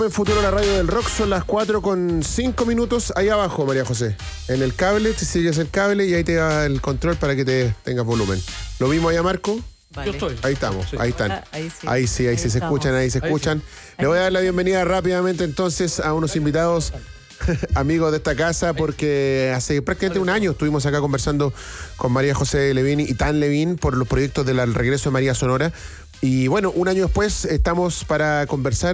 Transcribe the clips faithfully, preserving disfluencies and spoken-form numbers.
En Futuro, la radio del rock, son las cuatro con cinco minutos. Ahí abajo, María José. En el cable, te sigues el cable y ahí te da el control para que te tengas volumen. ¿Lo mismo allá, Marco? Vale. Yo estoy. Ahí estamos, sí. Ahí están. Ah, ahí sí, ahí sí, ahí, ahí sí se escuchan, ahí se ahí escuchan. Sí. Le voy a dar la bienvenida rápidamente entonces a unos invitados amigos de esta casa, porque hace prácticamente un año estuvimos acá conversando con María José Levín y Tan Levín por los proyectos del regreso de María Sonora. Y bueno, un año después estamos para conversar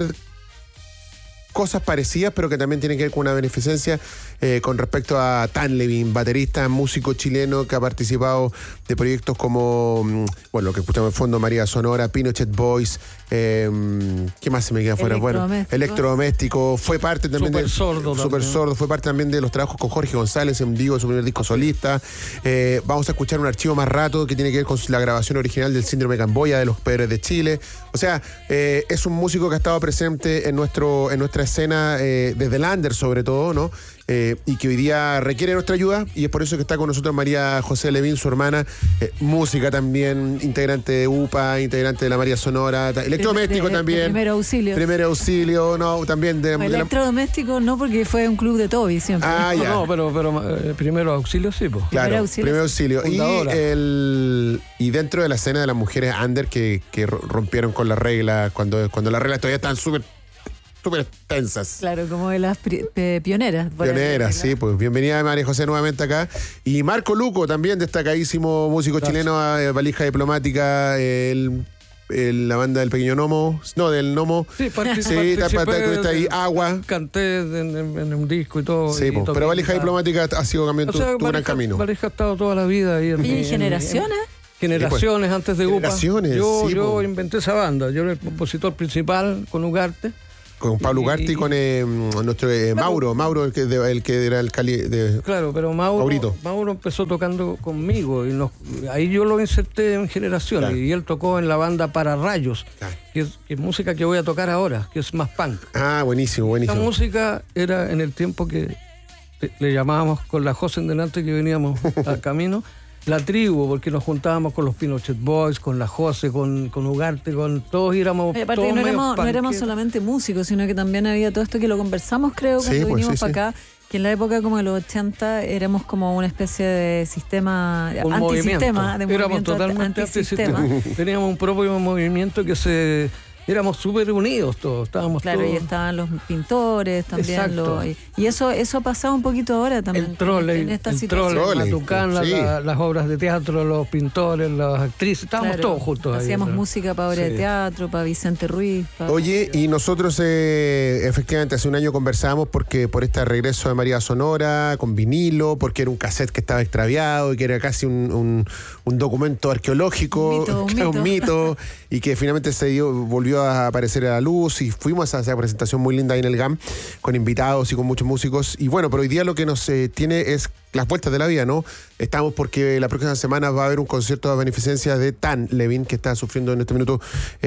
cosas parecidas, pero que también tienen que ver con una beneficencia eh, con respecto a Tan Levín, baterista, músico chileno que ha participado de proyectos como, bueno, lo que escuchamos en fondo, María Sonora, Pinochet Boys, eh, ¿qué más se me queda fuera? Bueno, Electrodoméstico, fue parte también Super de Sordo, Super Sordo, fue parte también de los trabajos con Jorge González en vivo, su primer disco solista. Eh, vamos a escuchar un archivo más rato que tiene que ver con la grabación original del Síndrome Camboya de los Pedres de Chile. O sea, eh, es un músico que ha estado presente en nuestro en nuestra escena eh, desde el under sobre todo, ¿no? Eh, y que hoy día requiere nuestra ayuda, y es por eso que está con nosotros María José Levín, su hermana, eh, música también, integrante de U P A, integrante de la María Sonora, ta, electrodoméstico de, de, también. De primer auxilio. Primer auxilio, no, también de... de electrodoméstico la... no, porque fue un club de Toby siempre. Ah, ya. No, pero, pero eh, primero auxilio sí, pues. Claro, primer auxilio. Primer auxilio. Y, el, y dentro de la escena de las mujeres under que, que rompieron con las reglas, cuando, cuando las reglas todavía están súper súper tensas. Claro, como de las eh, pioneras. Pioneras, sí, pues bienvenida María José nuevamente acá. Y Marco Luco, también destacadísimo músico Gracias. chileno, eh, valija diplomática, el, el, la banda del Pequeño Gnomo, no, del Gnomo. Sí, participé. Sí, está ahí, Agua. Canté en, en, en un disco y todo. Sí, y pues, pero valija diplomática ha sido también o tu, sea, tu gran camino. Valija ha estado toda la vida ahí. En, ¿Y en, generaciones? En, Generaciones sí, pues, antes de U P A. Generaciones, yo, sí, yo pues. inventé esa banda. Yo era el compositor principal con Ugarte. Con Pablo Ugarte y, y con eh, nuestro eh, Mauro, Mauro el que, de, el que era el cali de Claro, pero Mauro, Mauro empezó tocando conmigo y nos, ahí yo lo inserté en Generaciones, claro. Y él tocó en la banda Para Rayos, claro. que, es, que es música que voy a tocar ahora, que es más punk. Ah, buenísimo, buenísimo. La música era en el tiempo que le, le llamábamos con la José en delante, que veníamos al camino. La tribu, porque nos juntábamos con los Pinochet Boys, con la José, con, con Ugarte, con todos éramos. Oye, aparte todos no, éramos, no éramos solamente músicos, sino que también había todo esto que lo conversamos, creo, cuando sí, pues, vinimos sí, para sí. acá, que en la época como de los ochenta éramos como una especie de sistema, un antisistema, movimiento. de éramos movimiento totalmente antisistema. antisistema. Teníamos un propio movimiento que se... Éramos súper unidos todos, estábamos claro, todos... y estaban los pintores también. Lo, y, y eso eso ha pasado un poquito ahora también. El trole, en esta el situación. trole, Matucán, sí. la, las obras de teatro, los pintores, las actrices, estábamos claro, todos juntos ahí. Hacíamos ¿no? música para obras sí. de teatro, para Vicente Ruiz. Para... Oye, y nosotros eh, efectivamente hace un año conversamos porque por este regreso de María Sonora, con vinilo, porque era un cassette que estaba extraviado y que era casi un, un, un documento arqueológico, un mito, un mito. un mito y que finalmente se dio, volvió a aparecer a la luz y fuimos a esa presentación muy linda ahí en el G A M con invitados y con muchos músicos. Y bueno, pero hoy día lo que nos eh, tiene es las vueltas de la vida, ¿no? Estamos porque la próxima semana va a haber un concierto de beneficencia de Tan Levín, que está sufriendo en este minuto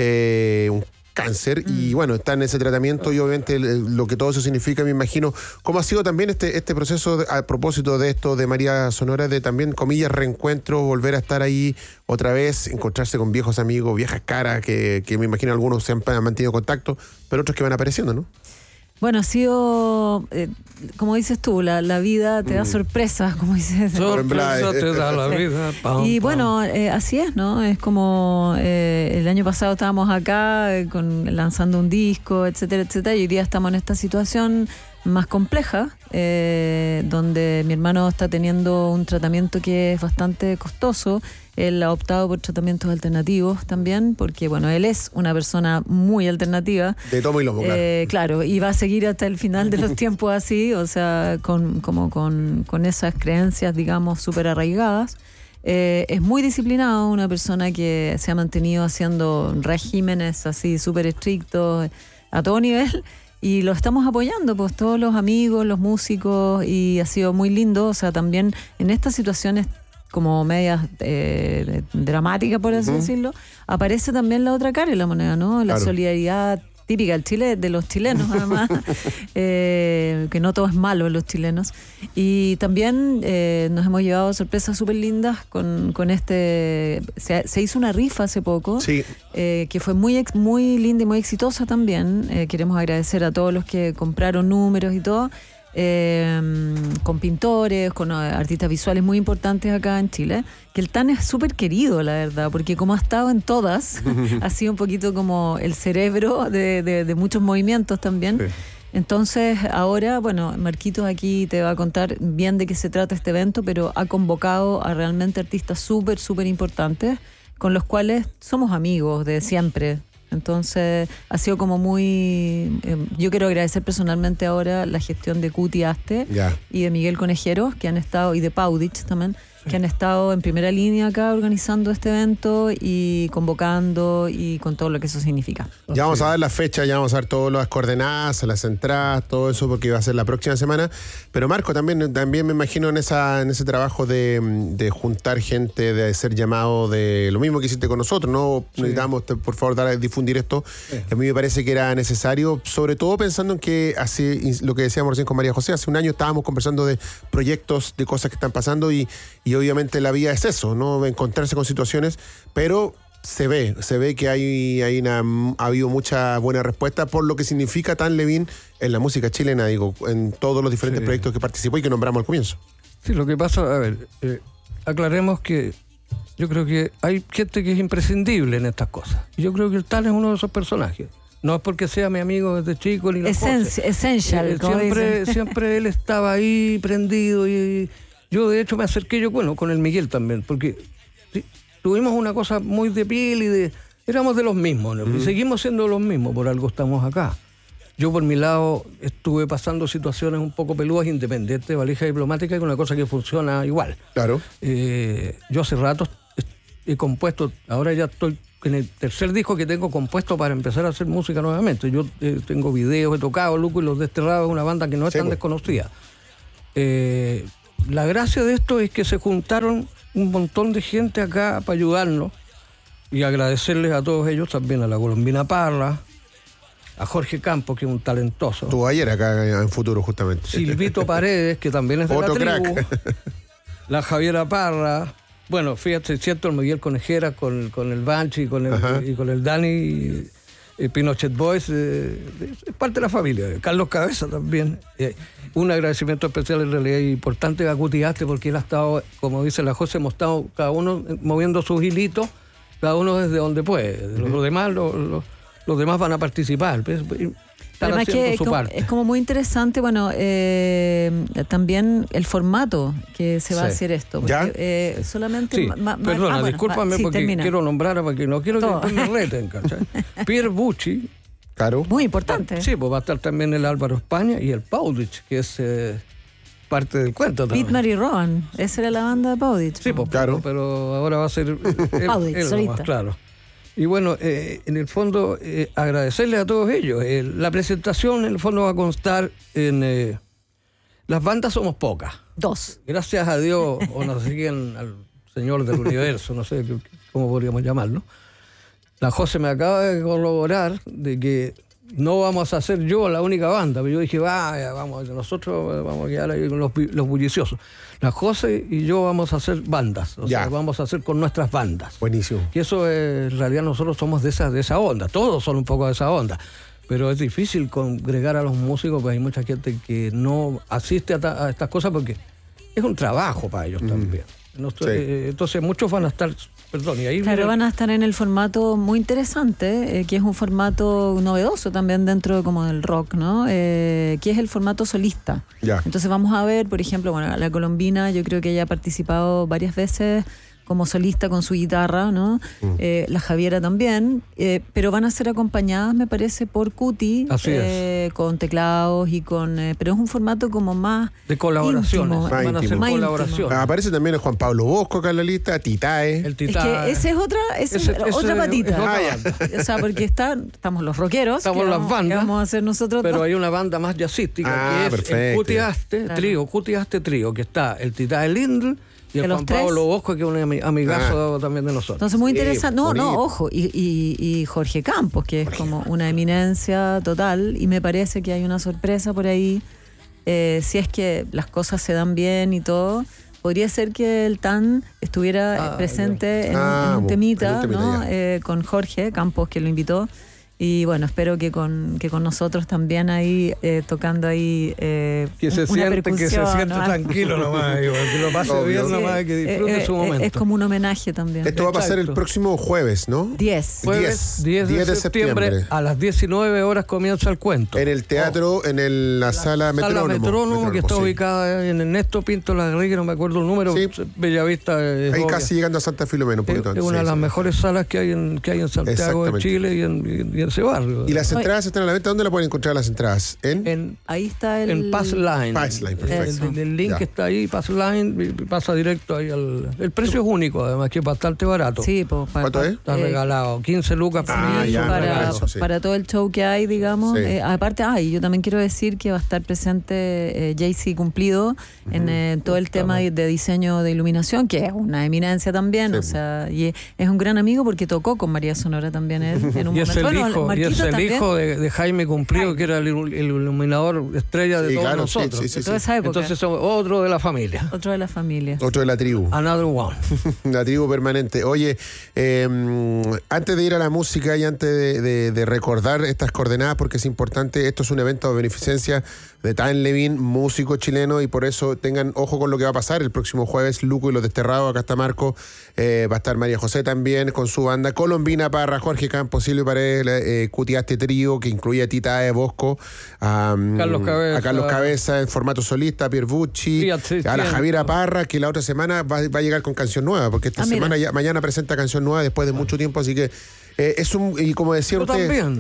eh, un cáncer, mm. y bueno, está en ese tratamiento y obviamente lo que todo eso significa, me imagino, cómo ha sido también este, este proceso de, a propósito de esto de María Sonora, de también, comillas, reencuentro, volver a estar ahí otra vez, encontrarse con viejos amigos, viejas caras, que, que me imagino algunos se han, han mantenido contacto, pero otros que van apareciendo, ¿no? Bueno, ha sido, eh, como dices tú, la, la vida te da mm. sorpresas, como dices. Sorpresa te da la vida. Pam, y pam. bueno, eh, así es, ¿no? Es como eh, el año pasado estábamos acá eh, con, lanzando un disco, etcétera, etcétera, y hoy día estamos en esta situación más compleja, eh, donde mi hermano está teniendo un tratamiento que es bastante costoso. Él ha optado por tratamientos alternativos también, porque bueno, él es una persona muy alternativa. De tomo y lomo, claro. Eh, claro, y va a seguir hasta el final de los tiempos así, o sea, con, como con, con esas creencias, digamos, súper arraigadas. Eh, es muy disciplinado, una persona que se ha mantenido haciendo regímenes así súper estrictos a todo nivel. Y lo estamos apoyando, pues todos los amigos, los músicos, y ha sido muy lindo. O sea, también en estas situaciones como medias eh, dramáticas, por así uh-huh. decirlo, aparece también la otra cara de la moneda, ¿no? La claro. solidaridad típica del Chile, de los chilenos además, eh, que no todo es malo en los chilenos. Y también eh, nos hemos llevado sorpresas súper lindas con, con este... Se, se hizo una rifa hace poco, sí. eh, que fue muy, muy linda y muy exitosa también. Eh, queremos agradecer a todos los que compraron números y todo. Eh, con pintores, con artistas visuales muy importantes acá en Chile, que el Tan es súper querido, la verdad, porque como ha estado en todas, ha sido un poquito como el cerebro de, de, de muchos movimientos también. Sí. Entonces ahora, bueno, Marquitos aquí te va a contar bien de qué se trata este evento, pero ha convocado a realmente artistas súper, súper importantes, con los cuales somos amigos de siempre. Entonces ha sido como muy... Eh, yo quiero agradecer personalmente ahora la gestión de Cuti Aste yeah. y de Miguel Conejeros, que han estado, y de Paudich también, sí. que han estado en primera línea acá organizando este evento y convocando y con todo lo que eso significa. Ya vamos a dar la fecha, ya vamos a dar todas las coordenadas, las entradas, todo eso, porque va a ser la próxima semana. Pero Marco, también, también me imagino en esa en ese trabajo de, de juntar gente, de ser llamado de lo mismo que hiciste con nosotros, ¿no? Sí. Necesitamos, por favor, dar a difundir esto. Sí. A mí me parece que era necesario, sobre todo pensando en que hace lo que decíamos recién con María José, hace un año estábamos conversando de proyectos, de cosas que están pasando y, y obviamente la vida es eso, ¿no? Encontrarse con situaciones, pero se ve, se ve que hay, hay una, ha habido mucha buena respuesta por lo que significa Tan Levin en la música chilena, digo, en todos los diferentes sí. proyectos que participó y que nombramos al comienzo. Sí, lo que pasa, a ver, eh, aclaremos que yo creo que hay gente que es imprescindible en estas cosas. Yo creo que el Tan es uno de esos personajes. No es porque sea mi amigo desde chico ni la cosa. Essential. Eh, siempre, siempre él estaba ahí prendido y yo de hecho me acerqué yo, bueno, con el Miguel también, porque sí, tuvimos una cosa muy de piel y de... Éramos de los mismos, ¿no? Uh-huh. Y seguimos siendo los mismos, por algo estamos acá. Yo por mi lado estuve pasando situaciones un poco peludas, independientes, valija diplomática, y con una cosa que funciona igual. Claro. Eh, yo hace rato he compuesto, ahora ya estoy en el tercer disco que tengo compuesto para empezar a hacer música nuevamente. Yo eh, tengo videos, he tocado Luco y Los Desterrados, una banda que no es sí, tan pues. desconocida. Eh, la gracia de esto es que se juntaron un montón de gente acá para ayudarnos y agradecerles a todos ellos, también a la Colombina Parra, a Jorge Campos, que es un talentoso. Estuvo ayer acá en Futuro, justamente. Silvito Paredes, que también es de Otro la tribu. Crack. La Javiera Parra. Bueno, fíjate, cierto, el Miguel Conejera con, con el Banchi y con el, y con el Dani, y, y Pinochet Boys, eh, es parte de la familia. Carlos Cabeza también. Eh, un agradecimiento especial en realidad importante a Cuti Aste, porque él ha estado, como dice la José, hemos estado cada uno moviendo sus hilitos, cada uno desde donde puede. Uh-huh. Los demás, los, los, los demás van a participar. Pues, Además que es como, es como muy interesante, bueno, eh, también el formato que se va sí. a hacer esto. Porque, ¿Ya? Eh, solamente... Sí. Ma, ma, Perdona, ah, bueno, discúlpame sí, porque termina. quiero nombrar, porque no quiero Todo. que me reten, ¿cachai? Pierre Bucci. Claro. Muy importante. Sí, pues va a estar también el Álvaro España y el Paudich, que es eh, parte del cuento también. Bitmar y Rowan, esa era la banda de Paudich. Sí, pues claro. Pero ahora va a ser... Paudich, él, él más, claro. Y bueno, eh, en el fondo, eh, agradecerle a todos ellos. Eh, la presentación, en el fondo, va a constar en... Eh, las bandas somos pocas. Dos. Gracias a Dios, o no sé quién, al Señor del Universo, no sé cómo podríamos llamarlo. La José me acaba de corroborar de que no vamos a ser yo la única banda. Pero yo dije, vaya, vamos, nosotros vamos a quedar ahí con los, los bulliciosos. La José y yo vamos a hacer bandas, o ya. sea, vamos a hacer con nuestras bandas. Buenísimo. Y eso, eh, en realidad, nosotros somos de esa, de esa onda, todos son un poco de esa onda. Pero es difícil congregar a los músicos, porque hay mucha gente que no asiste a, ta, a estas cosas porque es un trabajo para ellos mm. también. Entonces, sí. eh, entonces, muchos van a estar... Perdón, y ahí claro, viene... van a estar en el formato muy interesante, eh, que es un formato novedoso también dentro de, como del rock, ¿no? Eh, que es el formato solista. Ya. Entonces vamos a ver, por ejemplo, bueno, la Colombina, yo creo que ella ha participado varias veces como solista con su guitarra, ¿no? Mm. Eh, la Javiera también, eh, pero van a ser acompañadas, me parece, por Cuti, Así eh, es. con teclados y con... Eh, pero es un formato como más de colaboraciones. Íntimo, van a ser colaboraciones. Ah, aparece también el Juan Pablo Bosco acá en la lista, Titae. El Titae. Es que ese es otra, ese ese, es otra ese, patita. Es otra ah, o sea, porque está, estamos los rockeros. Estamos las vamos, bandas. Que vamos a hacer nosotros pero dos. hay una banda más jazzística, ah, que es perfecto. el Cuti Aste, claro. trío, Cuti Aste trío, que está el Titae Lindl, Y el Juan Pablo Bosco, que es un amigazo ah. también de nosotros. Entonces, muy interesante. Sí, no, bonito. no, ojo. Y, y, y Jorge Campos, que es Jorge. como una eminencia total. Y me parece que hay una sorpresa por ahí. Eh, si es que las cosas se dan bien y todo, podría ser que el T A N estuviera ah, presente en, ah, en un temita, en un temita ¿no? eh, con Jorge Campos, que lo invitó. Y bueno, espero que con que con nosotros también ahí, eh, tocando ahí eh, que se una siente, percusión, que se siente ¿no? tranquilo nomás, que lo pase Obvio. bien nomás, que disfrute eh, su momento. Es como un homenaje también. Esto va a pasar el próximo jueves, ¿no? diez. Jueves diez de, de septiembre, septiembre. A las diecinueve horas comienza el cuento. En el teatro, oh. en el, la, la sala Metrónomo. Sala Metrónomo, Metrónomo que está sí. ubicada en Ernesto Pinto Larraín, no me acuerdo el número, sí. Bellavista. Ahí obvia. casi llegando a Santa Filomena, un poquito es, antes. Es una sí, de las sí. mejores salas que hay en, que hay en Santiago de Chile y en, y en ese barrio. Y las entradas están a la venta. ¿Dónde la pueden encontrar las entradas? En, en ahí está el en Passline. Passline, perfecto. El, el link ya. está ahí, Passline, pasa directo ahí al. El precio es único, además, que es bastante barato. Sí, pues. ¿Cuánto para, es? Está eh, regalado. quince lucas por ah, mí. ya, para, eso, sí. para todo el show que hay, digamos. Sí. Eh, aparte, ay, yo también quiero decir que va a estar presente eh, Jaycee Cumplido uh-huh. en eh, todo el tema de, de diseño de iluminación, que es una eminencia también. Sí. O sea, y es un gran amigo porque tocó con María Sonora también él, en un y momento. Es el bueno, hijo, y es el hijo de, de Jaime Cumplido, que era el, el iluminador estrella de sí, todos claro, nosotros. Sí, sí, sí, de toda esa época. Entonces somos otro de la familia. Otro de la familia. Otro de la tribu. Another one. La tribu permanente. Oye, eh, antes de ir a la música y antes de, de, de recordar estas coordenadas, porque es importante, esto es un evento de beneficencia de Tan Levin, músico chileno, y por eso tengan ojo con lo que va a pasar el próximo jueves. Luco y los Desterrados, acá está Marco, eh, va a estar María José también con su banda, Colombina Parra, Jorge Campos, Silvio Paredes, eh, Cutiaste Trío, que incluye a Tita de Bosco, a, Carlos Cabeza, a Carlos Cabeza en formato solista, a Pierbucci, sí, sí, a la Javiera Parra, que la otra semana va, va a llegar con canción nueva, porque esta ah, semana ya, mañana presenta canción nueva después de mucho tiempo, así que Eh, es un, y como decía yo usted... también.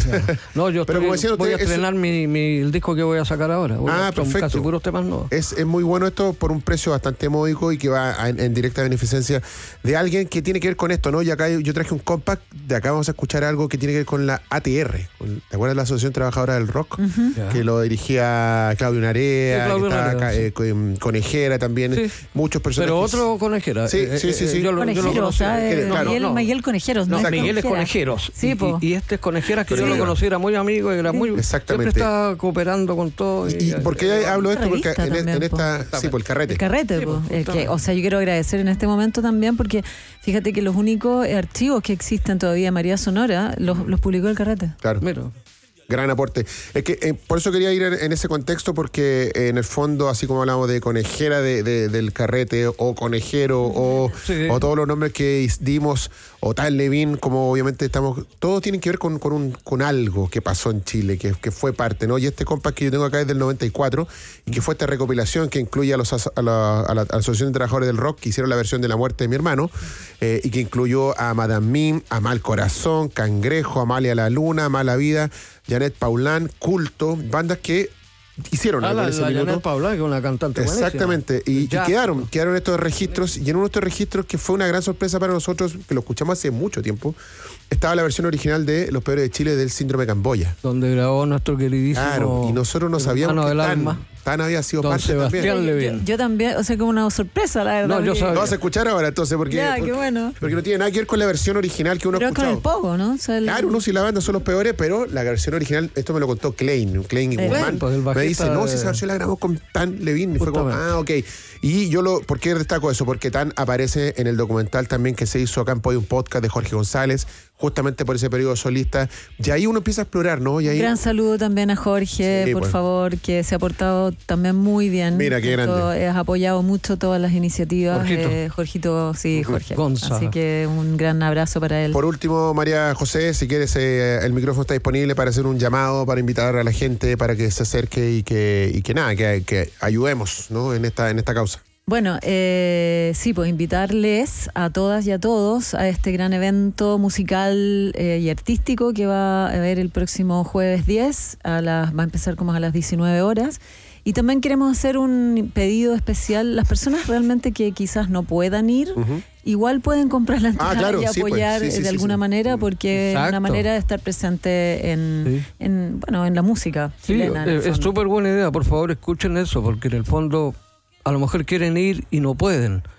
No, yo pero estoy, como decía usted, voy a estrenar mi, mi, el disco que voy a sacar ahora. Voy ah, a, perfecto. Casi puros temas nuevos. Es, es muy bueno esto por un precio bastante módico y que va a, en, en directa beneficencia de alguien que tiene que ver con esto, ¿no? Y acá yo traje un compact, de acá vamos a escuchar algo que tiene que ver con la A T R. Con, ¿te acuerdas de la Asociación Trabajadora del Rock? Uh-huh. Que lo dirigía Claudio Narea, sí, Claudio que estaba Narea, acá, sí. eh, Conejera también, sí. muchos personajes. Pero otro Conejera. Sí, eh, sí, sí. sí. Yo lo, Conejeros, yo lo conocí. ¿sabes? Claro, Miguel, no. Miguel Conejeros, no, no, Miguel es Conejeros. Sí, y, y este es Conejeras que sí. yo lo conocí, era muy amigo, era muy, exactamente. siempre estaba cooperando con todo. ¿Y, y por qué hablo de esto? Porque en, también, en esta, po. sí, por el carrete. El carrete, sí, po. El que, o sea, yo quiero agradecer en este momento también porque fíjate que los únicos archivos que existen todavía de María Sonora los, los publicó el carrete. Claro. Mira. Gran aporte. Es que eh, por eso quería ir en, en ese contexto, porque eh, en el fondo, así como hablamos de conejera de, de, del carrete, o conejero, o, sí. o todos los nombres que dimos, o Tan Levin, como obviamente estamos, todos tienen que ver con, con, un, con algo que pasó en Chile, que, que fue parte, ¿no? Y este compás que yo tengo acá es del noventa y cuatro, y que fue esta recopilación que incluye a, los, a, la, a la Asociación de Trabajadores del Rock, que hicieron la versión de La Muerte de mi hermano, eh, y que incluyó a Madame Mim, a Mal Corazón, Cangrejo, Amalia la Luna, Mala Vida, Janet Paulán, Culto, bandas que hicieron ah, algo la, en ese la minuto. Janet Paulán, que es una cantante exactamente, y, y quedaron, quedaron estos registros, y en uno de estos registros que fue una gran sorpresa para nosotros, que lo escuchamos hace mucho tiempo, estaba la versión original de Los Peores de Chile del Síndrome Camboya. Donde grabó nuestro queridísimo... Claro, y nosotros no sabíamos que tan, tan había sido Don parte Sebastián también. Levin. Yo, yo también, o sea, como una sorpresa, la verdad. No, yo Lo vas a escuchar ahora entonces, porque, ya, porque, qué bueno. porque no tiene nada que ver con la versión original que uno pero ha escuchado. Pero con el pogo, ¿no? O sea, el... Claro, uno si la banda son los peores, pero la versión original, esto me lo contó Klein, Klein y Guzmán. Me dice, no, si esa versión la grabamos con Tan Levin. Y fue como, ah, ok. Y yo lo, ¿por qué destaco eso? Porque Tan aparece en el documental también que se hizo acá en Podium Podcast de Jorge González, justamente por ese periodo solista. Y ahí uno empieza a explorar, ¿no? Y ahí... Un gran saludo también a Jorge, sí, por bueno. favor, que se ha portado también muy bien. Mira, qué grande. Has apoyado mucho todas las iniciativas. Jorgito. Eh, Jorgito, sí, Jorge. Gonza. Así que un gran abrazo para él. Por último, María José, si quieres, eh, el micrófono está disponible para hacer un llamado, para invitar a la gente, para que se acerque y que, y que nada, que, que ayudemos, ¿no? en, esta, en esta causa. Bueno, eh, sí, pues invitarles a todas y a todos a este gran evento musical eh, y artístico que va a haber el próximo jueves diez, a las, va a empezar como a las diecinueve horas. Y también queremos hacer un pedido especial. Las personas realmente que quizás no puedan ir, uh-huh. igual pueden comprar la entrada ah, claro, y apoyar sí, pues. sí, sí, de alguna sí, sí. manera, porque Exacto. es una manera de estar presente en, sí. en, bueno, en la música sí, chilena. Es súper buena idea, por favor escuchen eso, porque en el fondo... a lo mejor quieren ir y no pueden.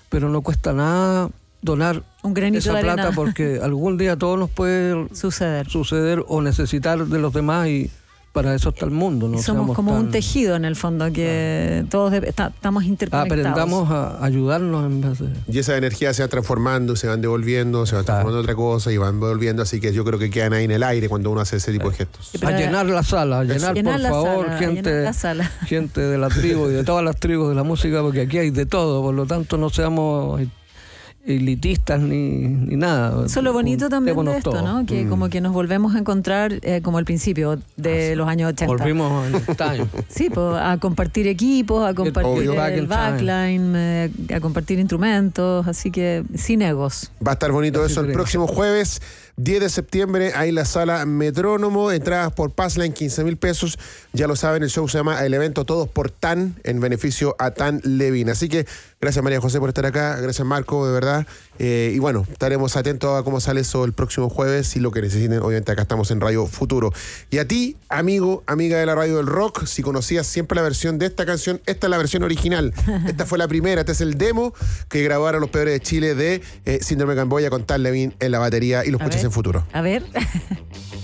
pero no cuesta nada donar un granito esa de plata arena. porque algún día todo nos puede suceder. suceder o necesitar de los demás y para eso está el mundo. No somos como tan... un tejido en el fondo que ah. todos de, está, estamos interconectados. Aprendamos a ayudarnos en vez de... Y esa energía se va transformando, se van devolviendo, se va transformando en otra cosa y van devolviendo, así que yo creo que quedan ahí en el aire cuando uno hace ese tipo de gestos. A llenar la sala, a llenar, llenar por la favor, sala, gente, la sala. gente de la tribu y de todas las tribus de la música, porque aquí hay de todo, por lo tanto no seamos elitistas ni, ni nada. Eso es lo bonito también de esto, todo. ¿no? Que mm. como que nos volvemos a encontrar eh, como al principio de los años ochenta. Volvimos en time. Sí, pues, a compartir equipos, a compartir el, el backline, eh, a compartir instrumentos, así que sin egos. Va a estar bonito eso el próximo jueves, diez de septiembre, ahí en la sala Metrónomo, entradas por Passline, quince mil pesos. Ya lo saben, el show se llama El Evento Todos por T A N, en beneficio a T A N Levin. Así que gracias María José por estar acá, gracias Marco, de verdad. Eh, y bueno, estaremos atentos a cómo sale eso el próximo jueves y lo que necesiten. Obviamente acá estamos en Radio Futuro. Y a ti, amigo, amiga de la Radio del Rock, si conocías siempre la versión de esta canción, esta es la versión original. Esta fue la primera, este es el demo que grabaron los Peores de Chile de eh, Síndrome Camboya con T A N Levin en la batería y los escuchas en Futuro. A ver.